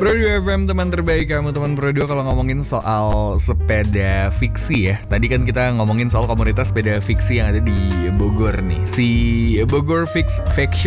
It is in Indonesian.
Pro2 FM, teman terbaik kamu, teman Pro2. Kalau ngomongin soal sepeda fiksi ya, tadi kan kita ngomongin soal komunitas sepeda fiksi yang ada di Bogor nih. Si Bogor Fix Faction